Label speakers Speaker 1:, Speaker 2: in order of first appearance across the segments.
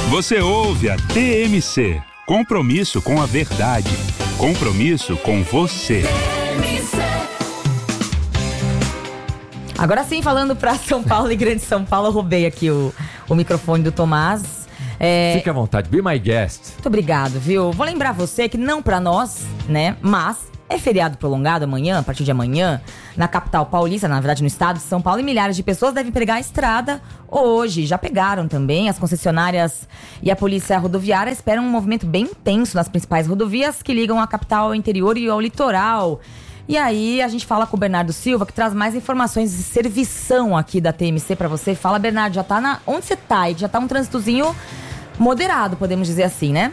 Speaker 1: Você ouve a TMC. Compromisso com a verdade. Compromisso com você.
Speaker 2: Agora sim, falando para São Paulo e Grande São Paulo, eu roubei aqui o microfone do Tomás.
Speaker 3: Fique à vontade, be my guest.
Speaker 2: Muito obrigado, viu? Vou lembrar você que não para nós, né? Mas é feriado prolongado amanhã, a partir de amanhã, na capital paulista, na verdade no estado de São Paulo, e milhares de pessoas devem pegar a estrada hoje. Já pegaram também. As concessionárias e a polícia rodoviária esperam um movimento bem intenso nas principais rodovias que ligam a capital ao interior e ao litoral. E aí a gente fala com o Bernardo Silva, que traz mais informações de servição aqui da TMC pra você. Fala, Bernardo, já tá onde você tá? Já tá um trânsitozinho moderado, podemos dizer assim, né?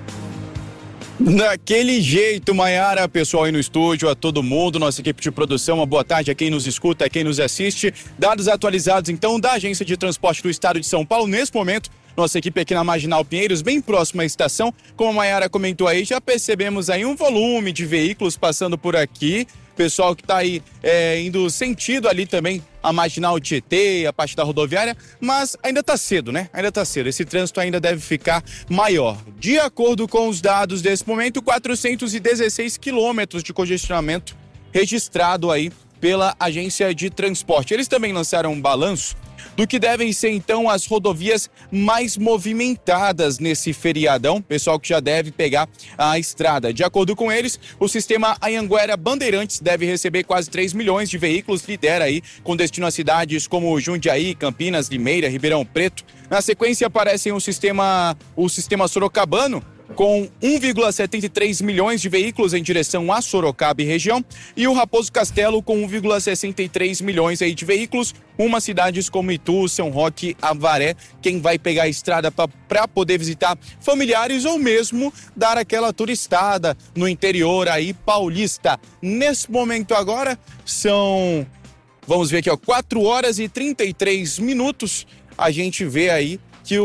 Speaker 4: Daquele jeito, Maiara, pessoal aí no estúdio, a todo mundo, nossa equipe de produção, uma boa tarde a quem nos escuta, a quem nos assiste. Dados atualizados, então, da Agência de Transporte do Estado de São Paulo, nesse momento, nossa equipe aqui na Marginal Pinheiros, bem próxima à estação, como a Maiara comentou aí, já percebemos aí um volume de veículos passando por aqui. Pessoal que está aí indo sentido ali também a Marginal Tietê, a parte da rodoviária, mas ainda está cedo, né? Ainda está cedo, esse trânsito ainda deve ficar maior. De acordo com os dados desse momento, 416 quilômetros de congestionamento registrado aí pela Agência de Transporte. Eles também lançaram um balanço do que devem ser, então, as rodovias mais movimentadas nesse feriadão, pessoal que já deve pegar a estrada. De acordo com eles, o sistema Anhanguera Bandeirantes deve receber quase 3 milhões de veículos, lidera aí com destino a cidades como Jundiaí, Campinas, Limeira, Ribeirão Preto. Na sequência aparecem o sistema Sorocabano, com 1,73 milhões de veículos em direção a Sorocaba e região, e o Raposo Castelo com 1,63 milhões aí de veículos, umas cidades como Itu, São Roque, Avaré, quem vai pegar a estrada para poder visitar familiares ou mesmo dar aquela turistada no interior aí paulista. Nesse momento agora são, vamos ver aqui, 4 horas e 33 minutos, a gente vê aí que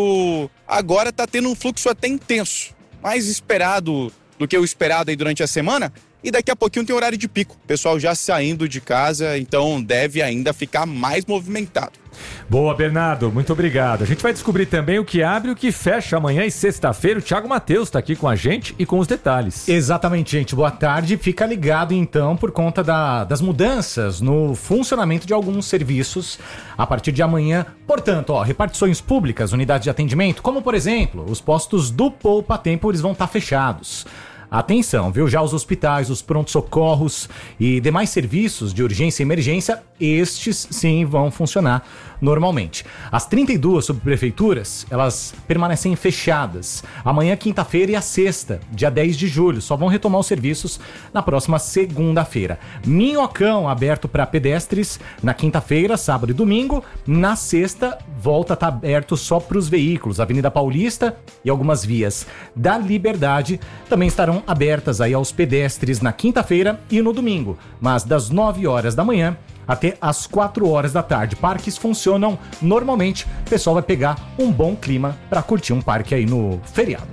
Speaker 4: agora tá tendo um fluxo até intenso, mais esperado do que o esperado aí durante a semana, e daqui a pouquinho tem horário de pico, pessoal já saindo de casa, então deve ainda ficar mais movimentado.
Speaker 3: Boa, Bernardo, muito obrigado. A gente vai descobrir também o que abre e o que fecha amanhã e sexta-feira. O Thiago Matheus está aqui com a gente e com os detalhes.
Speaker 5: Exatamente, gente. Boa tarde. Fica ligado, então, por conta das mudanças no funcionamento de alguns serviços a partir de amanhã. Portanto, repartições públicas, unidades de atendimento, como, por exemplo, os postos do Poupa Tempo, eles vão estar fechados. Atenção, viu? Já os hospitais, os prontos-socorros e demais serviços de urgência e emergência, estes sim vão funcionar normalmente. As 32 subprefeituras, elas permanecem fechadas. Amanhã, quinta-feira e a sexta, dia 10 de julho, só vão retomar os serviços na próxima segunda-feira. Minhocão aberto para pedestres na quinta-feira, sábado e domingo. Na sexta, volta a estar aberto só para os veículos. Avenida Paulista e algumas vias da Liberdade também estarão abertas aí aos pedestres na quinta-feira e no domingo, mas das 9 horas da manhã até as 4 horas da tarde. Parques funcionam normalmente, o pessoal vai pegar um bom clima para curtir um parque aí no feriado.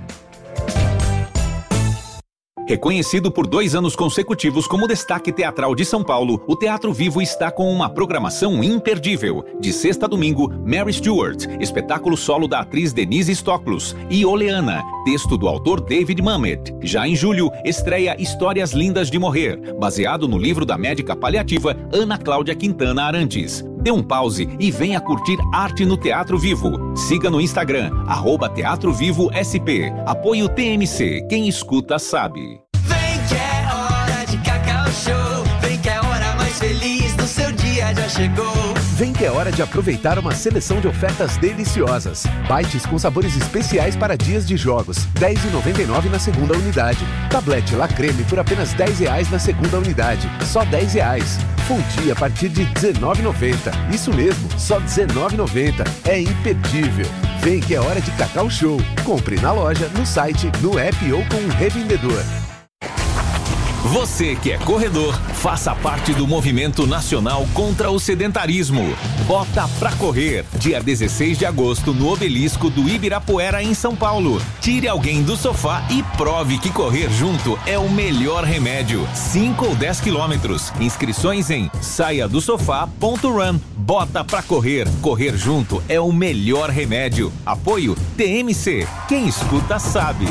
Speaker 6: Reconhecido por 2 anos consecutivos como destaque teatral de São Paulo, o Teatro Vivo está com uma programação imperdível. De sexta a domingo, Mary Stuart, espetáculo solo da atriz Denise Stoklos, e Oleana, texto do autor David Mamet. Já em julho, estreia Histórias Lindas de Morrer, baseado no livro da médica paliativa Ana Cláudia Quintana Arantes. Dê um pause e venha curtir arte no Teatro Vivo. Siga no Instagram, @TeatroVivoSP. Apoio TMC, quem escuta sabe.
Speaker 7: Vem que é hora de Cacau Show. Vem que é a hora mais feliz do seu dia já chegou.
Speaker 8: Vem que é hora de aproveitar uma seleção de ofertas deliciosas. Bites com sabores especiais para dias de jogos, R$10,99 na segunda unidade. Tablete La Creme por apenas R$10 na segunda unidade, só R$10. Fundi a partir de R$19,90. Isso mesmo, só R$19,90. É imperdível. Vem que é hora de Cacau Show. Compre na loja, no site, no app ou com um revendedor.
Speaker 6: Você que é corredor, faça parte do movimento nacional contra o sedentarismo. Bota pra correr, dia 16 de agosto no Obelisco do Ibirapuera em São Paulo. Tire alguém do sofá e prove que correr junto é o melhor remédio. 5 ou 10 quilômetros. Inscrições em saiadosofá.run. Bota pra correr. Correr junto é o melhor remédio. Apoio TMC. Quem escuta sabe.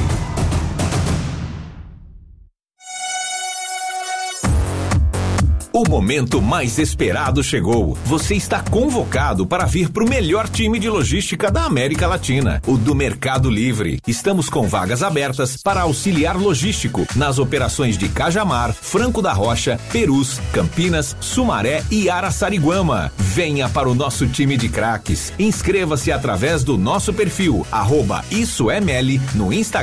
Speaker 6: O momento mais esperado chegou. Você está convocado para vir para o melhor time de logística da América Latina, o do Mercado Livre. Estamos com vagas abertas para auxiliar logístico nas operações de Cajamar, Franco da Rocha, Perus, Campinas, Sumaré e Araçariguama. Venha para o nosso time de craques. Inscreva-se através do nosso perfil @issoeml no Instagram